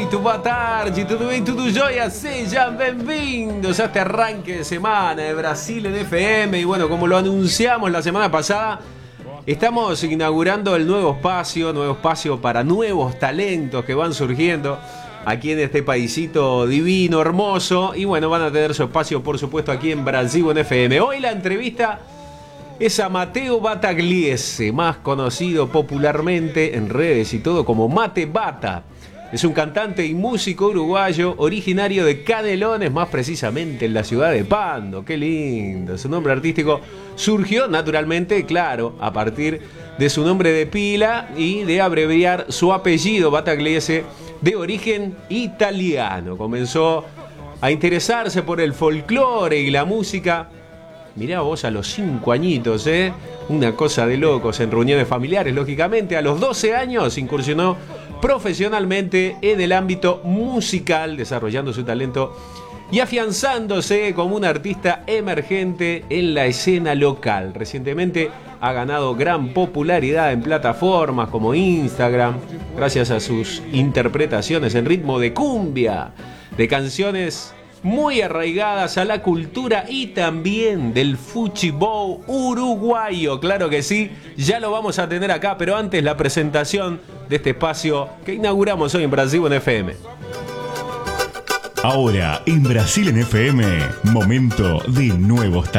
muito boa tarde, tudo bem, tudo jóia? Sejam bem-vindos a este arranque de semana de Brasil en FM. Y bueno, como lo anunciamos la semana pasada, estamos inaugurando el nuevo espacio para nuevos talentos que van surgiendo aquí en este paisito divino, hermoso. Y bueno, van a tener su espacio, por supuesto, aquí en Brasil en FM. Hoy la entrevista es a Matteo Battagliese, más conocido popularmente en redes y todo como Mate Bata. Es un cantante y músico uruguayo originario de Canelones, más precisamente en la ciudad de Pando. ¡Qué lindo! Su nombre artístico surgió naturalmente, claro, a partir de su nombre de pila y de abreviar su apellido Battagliese, de origen italiano. Comenzó a interesarse por el folclore y la música. Mirá vos, a los 5 añitos, una cosa de locos, en reuniones familiares, lógicamente. A los 12 años incursionó profesionalmente en el ámbito musical, desarrollando su talento y afianzándose como un artista emergente en la escena local. Recientemente ha ganado gran popularidad en plataformas como Instagram, gracias a sus interpretaciones en ritmo de cumbia, de canciones muy arraigadas a la cultura y también del fuchibol uruguayo. Claro que sí, ya lo vamos a tener acá, pero antes la presentación de este espacio que inauguramos hoy en Brasil en FM. Ahora en Brasil en FM, momento de nuevos talentos.